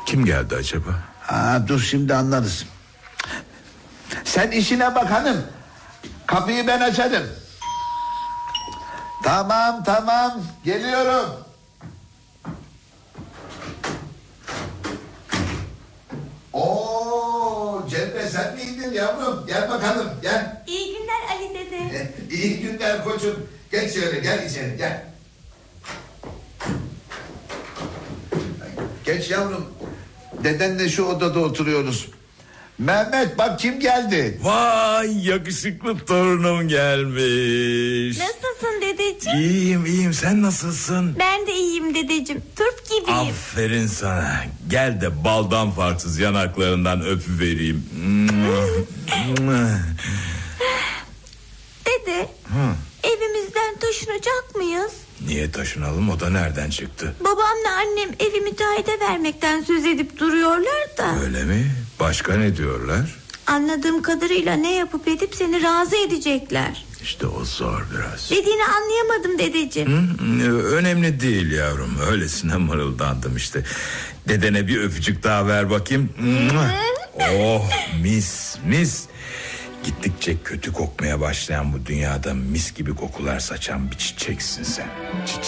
Kim geldi acaba? Dur şimdi anlarız. Sen işine bak hanım. Kapıyı ben açarım. Tamam geliyorum. Cemre sen miydin yavrum? Gel bakalım gel. İyi günler Ali dede. İyi günler koçum. Geç şöyle gel içeri gel. Geç yavrum. Dedenle şu odada oturuyoruz. Mehmet bak kim geldi. Vay, yakışıklı torunum gelmiş. Nasılsın dedeciğim? İyiyim, sen nasılsın? Ben de iyiyim dedeciğim. Turp gibiyim. Aferin sana. Gel de baldan farksız yanaklarından öpüvereyim. Dede, evimizden taşınacak mıyız? Niye taşınalım, o da nereden çıktı? Babamla annem evi müteahhite vermekten söz edip duruyorlar da. Öyle mi? Başka ne diyorlar? Anladığım kadarıyla ne yapıp edip seni razı edecekler. İşte o zor biraz. Dediğini anlayamadım dedeciğim. Önemli değil yavrum, öylesine mırıldandım işte. Dedene bir öpücük daha ver bakayım. Oh, mis. Gittikçe kötü kokmaya başlayan bu dünyada mis gibi kokular saçan bir çiçeksin sen. Çiçek.